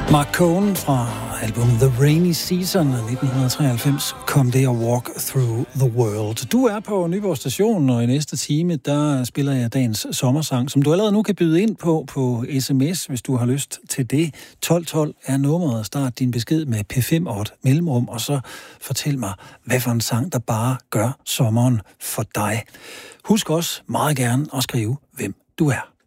Mark Cohn fra albumet The Rainy Season af 1993 kom det at Walk Through the World. Du er på Nyborg Station, og i næste time, der spiller jeg dagens sommersang, som du allerede nu kan byde ind på sms, hvis du har lyst til det. 1212 er nummeret. Start din besked med P5 og et mellemrum, og så fortæl mig, hvad for en sang, der bare gør sommeren for dig. Husk også meget gerne at skrive, hvem du er.